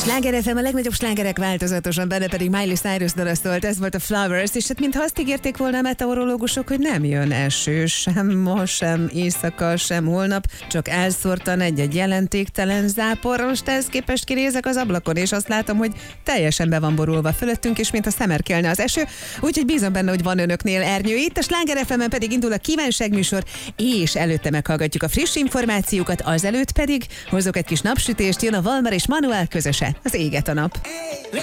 Sláger FM, a legnagyobb slágerek változatosan, benne pedig Miley Cyrus dala szólt, ez volt a Flowers, és hát mintha azt ígérték volna a meteorológusok, hogy nem jön eső, sem ma, sem éjszaka, sem holnap, csak elszórtan egy jelentéktelen zápor. Most ehhez képest kinézek az ablakon, és azt látom, hogy teljesen be van borulva fölöttünk, és mint a szemerkelne az eső, úgyhogy bízom benne, hogy van önöknél ernyő. Itt a Sláger FM-en pedig indul a kívánságműsor, és előtte meghallgatjuk a friss információkat, azelőtt pedig hozok egy kis napsütést, jön a Valmer és Manuel közöse. Az éget a nap.